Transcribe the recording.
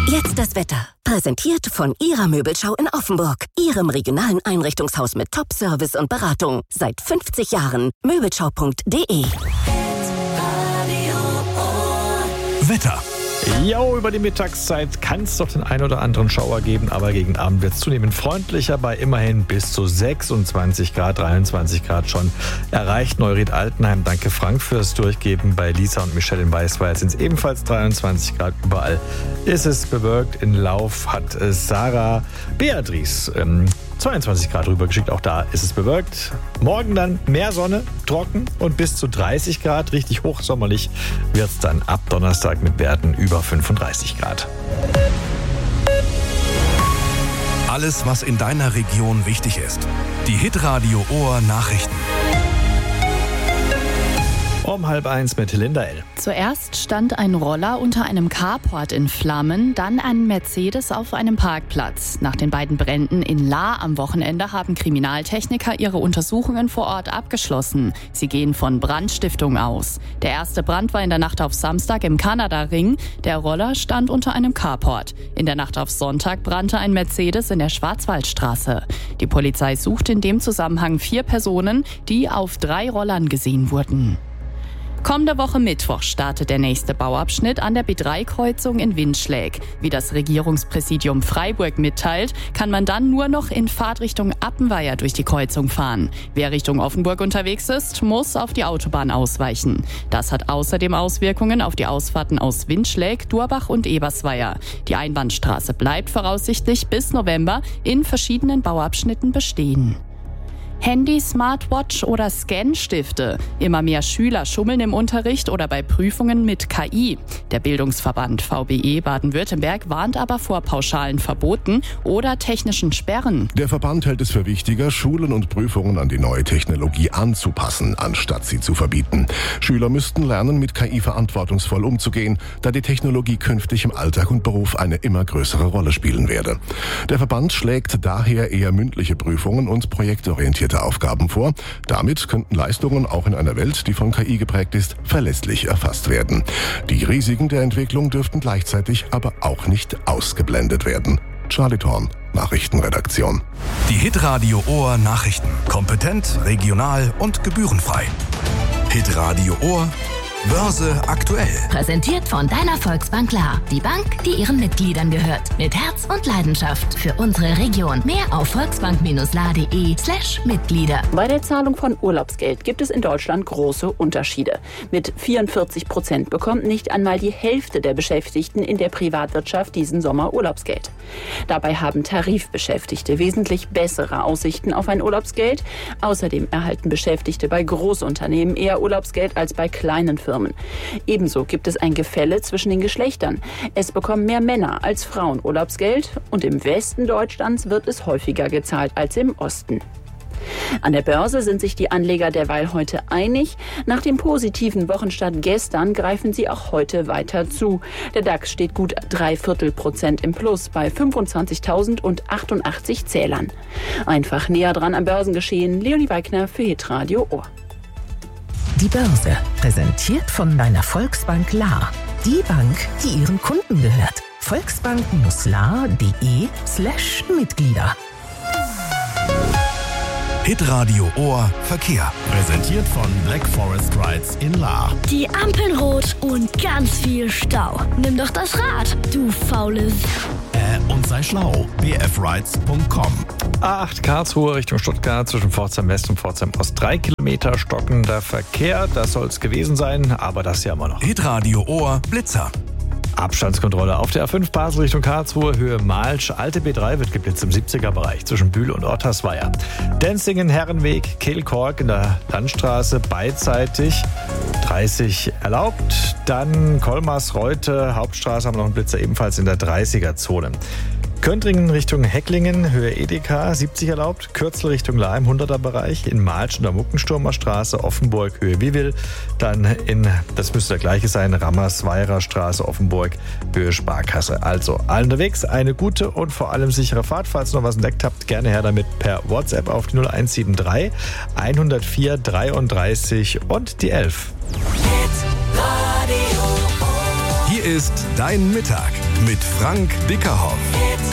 Jetzt das Wetter. Präsentiert von Ihrer Möbelschau in Offenburg. Ihrem regionalen Einrichtungshaus mit Top-Service und Beratung. Seit 50 Jahren. Möbelschau.de. Wetter. Jo, über die Mittagszeit kann es doch den ein oder anderen Schauer geben, aber gegen Abend wird es zunehmend freundlicher bei immerhin bis zu 26 Grad, 23 Grad schon erreicht. Neuried-Altenheim, danke Frank fürs Durchgeben. Bei Lisa und Michelle in Weißweiß sind es ebenfalls 23 Grad. Überall ist es bewölkt. In Lauf hat Sarah Beatrice 22 Grad rübergeschickt. Auch da ist es bewölkt. Morgen dann mehr Sonne, trocken und bis zu 30 Grad. Richtig hochsommerlich wird es dann ab Donnerstag mit Werten über 35 Grad. Alles, was in deiner Region wichtig ist. Die Hitradio Ohr Nachrichten. Um 12:30 mit Linda L. Zuerst stand ein Roller unter einem Carport in Flammen, dann ein Mercedes auf einem Parkplatz. Nach den beiden Bränden in Lahr am Wochenende haben Kriminaltechniker ihre Untersuchungen vor Ort abgeschlossen. Sie gehen von Brandstiftung aus. Der erste Brand war in der Nacht auf Samstag im Kanada-Ring. Der Roller stand unter einem Carport. In der Nacht auf Sonntag brannte ein Mercedes in der Schwarzwaldstraße. Die Polizei sucht in dem Zusammenhang 4 Personen, die auf 3 Rollern gesehen wurden. Kommende Woche Mittwoch startet der nächste Bauabschnitt an der B3-Kreuzung in Winschläg. Wie das Regierungspräsidium Freiburg mitteilt, kann man dann nur noch in Fahrtrichtung Appenweier durch die Kreuzung fahren. Wer Richtung Offenburg unterwegs ist, muss auf die Autobahn ausweichen. Das hat außerdem Auswirkungen auf die Ausfahrten aus Winschläg, Durbach und Ebersweier. Die Einbahnstraße bleibt voraussichtlich bis November in verschiedenen Bauabschnitten bestehen. Handy, Smartwatch oder Scanstifte. Immer mehr Schüler schummeln im Unterricht oder bei Prüfungen mit KI. Der Bildungsverband VBE Baden-Württemberg warnt aber vor pauschalen Verboten oder technischen Sperren. Der Verband hält es für wichtiger, Schulen und Prüfungen an die neue Technologie anzupassen, anstatt sie zu verbieten. Schüler müssten lernen, mit KI verantwortungsvoll umzugehen, da die Technologie künftig im Alltag und Beruf eine immer größere Rolle spielen werde. Der Verband schlägt daher eher mündliche Prüfungen und projektorientierte Aufgaben vor. Damit könnten Leistungen auch in einer Welt, die von KI geprägt ist, verlässlich erfasst werden. Die Risiken der Entwicklung dürften gleichzeitig aber auch nicht ausgeblendet werden. Charlie Thorn, Nachrichtenredaktion. Die Hitradio Ohr Nachrichten. Kompetent, regional und gebührenfrei. Hitradio Ohr Börse aktuell. Präsentiert von deiner Volksbank Lahr. Die Bank, die ihren Mitgliedern gehört. Mit Herz und Leidenschaft für unsere Region. Mehr auf volksbank-lahr.de/Mitglieder. Bei der Zahlung von Urlaubsgeld gibt es in Deutschland große Unterschiede. Mit 44% bekommt nicht einmal die Hälfte der Beschäftigten in der Privatwirtschaft diesen Sommer Urlaubsgeld. Dabei haben Tarifbeschäftigte wesentlich bessere Aussichten auf ein Urlaubsgeld. Außerdem erhalten Beschäftigte bei Großunternehmen eher Urlaubsgeld als bei kleinen Firmen. Ebenso gibt es ein Gefälle zwischen den Geschlechtern. Es bekommen mehr Männer als Frauen Urlaubsgeld und im Westen Deutschlands wird es häufiger gezahlt als im Osten. An der Börse sind sich die Anleger derweil heute einig. Nach dem positiven Wochenstart gestern greifen sie auch heute weiter zu. Der DAX steht gut 0,75% im Plus bei 25.088 Zählern. Einfach näher dran am Börsengeschehen. Leonie Weigner für Hitradio Ohr. Die Börse, präsentiert von deiner Volksbank Lahr. Die Bank, die ihren Kunden gehört. Volksbank-lahr.de/Mitglieder. Hitradio Ohr Verkehr. Präsentiert von Black Forest Rides in Lahr. Die Ampeln rot und ganz viel Stau. Nimm doch das Rad, du faule Und sei schlau. bfrides.com. A8 Karlsruhe Richtung Stuttgart zwischen Pforzheim West und Pforzheim Ost 3 Kilometer stockender Verkehr. Das soll es gewesen sein, aber das ja immer noch. Hitradio Ohr Blitzer. Abstandskontrolle auf der A5 Basel Richtung Karlsruhe, Höhe Malsch. Alte B3 wird geblitzt im 70er-Bereich zwischen Bühl und Ottersweier. Denzingen, Herrenweg, Kehlkork in der Landstraße beidseitig 30 erlaubt. Dann Kolmars, Reute, Hauptstraße haben wir noch einen Blitzer ebenfalls in der 30er-Zone. Köntringen Richtung Hecklingen, Höhe Edeka, 70 erlaubt. Kürzel Richtung Lahr im 100er-Bereich. In Malsch in der Muckensturmer Straße, Offenburg, Höhe Wiewil. Dann das müsste der gleiche sein, Rammersweirer Straße, Offenburg, Höhe Sparkasse. Also allen unterwegs eine gute und vor allem sichere Fahrt. Falls ihr noch was entdeckt habt, gerne her damit per WhatsApp auf die 0173 104 33 und die 11. Hier ist dein Mittag. mit Frank Dickerhoff.